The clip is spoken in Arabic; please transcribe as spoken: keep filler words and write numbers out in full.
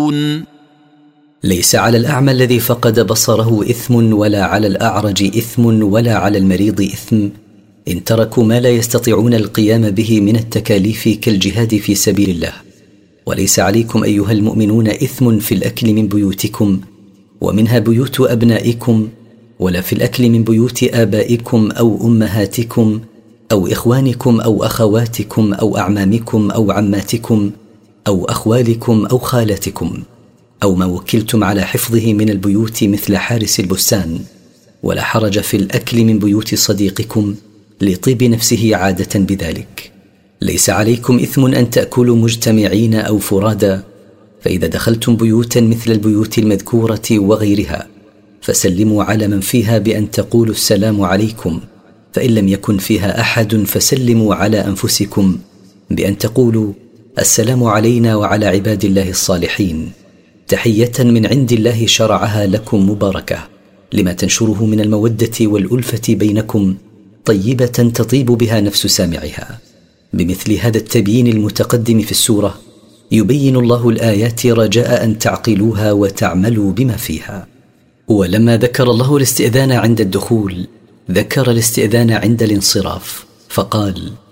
تعملون. ليس على الأعمى الذي فقد بصره إثم، ولا على الأعرج إثم، ولا على المريض إثم، إن تركوا ما لا يستطيعون القيام به من التكاليف كالجهاد في سبيل الله. وليس عليكم أيها المؤمنون إثم في الأكل من بيوتكم، ومنها بيوت أبنائكم، ولا في الأكل من بيوت آبائكم أو أمهاتكم أو إخوانكم أو أخواتكم أو أعمامكم أو عماتكم أو أخوالكم أو خالاتكم، أو ما وكلتم على حفظه من البيوت مثل حارس البستان. ولا حرج في الأكل من بيوت صديقكم لطيب نفسه عادة بذلك. ليس عليكم إثم أن تأكلوا مجتمعين أو فرادا، فإذا دخلتم بيوتا مثل البيوت المذكورة وغيرها فسلموا على من فيها بأن تقولوا السلام عليكم، فإن لم يكن فيها أحد فسلموا على أنفسكم بأن تقولوا السلام علينا وعلى عباد الله الصالحين، تحية من عند الله شرعها لكم مباركة، لما تنشره من المودة والألفة بينكم، طيبة تطيب بها نفس سامعها. بمثل هذا التبيين المتقدم في السورة يبين الله الآيات رجاء أن تعقلوها وتعملوا بما فيها. ولما ذكر الله الاستئذان عند الدخول ذكر الاستئذان عند الانصراف، فقال: